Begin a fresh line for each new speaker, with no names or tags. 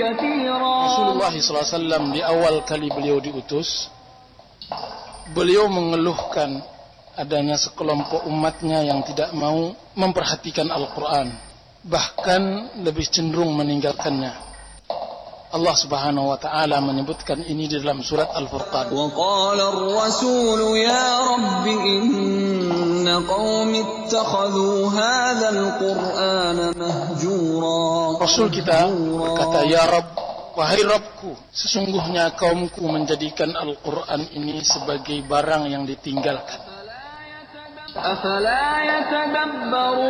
كثيرا.
Rasulullah SAW di awal kali beliau diutus, beliau mengeluhkan adanya sekelompok umatnya yang tidak mau memperhatikan Al-Quran, bahkan lebih cenderung meninggalkannya. Allah Subhanahu wa taala menyebutkan ini di dalam surat Al-Furqan.
Wa qala ar-rasul ya rabbi inna qaumi ittakhadhu hadzal qur'ana mahjura.
Rasul kita berkata, "Ya Rabb, wahai Rabbku, sesungguhnya kaumku menjadikan Al-Quran ini sebagai barang yang ditinggalkan."
Afala yatadabbaru